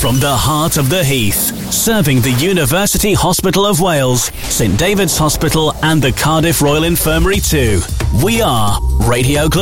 From the heart of the Heath, serving the University Hospital of Wales, St David's Hospital and the Cardiff Royal Infirmary too. We are Radio Global.